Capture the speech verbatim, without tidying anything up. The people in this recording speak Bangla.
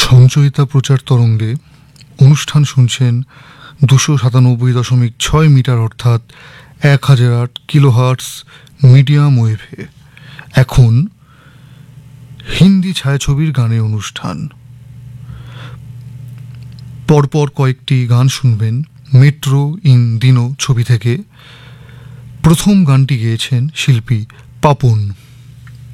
সঞ্চয়িতা প্রচার তরঙ্গে অনুষ্ঠান শুনছেন দুশো সাতানব্বই দশমিক ছয় মিটার অর্থাৎ এক হাজার আট কিলোহার্টস মিডিয়াম ওয়েভে। এখন হিন্দি ছায়াছবির গানের অনুষ্ঠান। পরপর কয়েকটি গান শুনবেন মেট্রো ইন দিনো ছবি থেকে। প্রথম গানটি গেয়েছেন শিল্পী পাপন।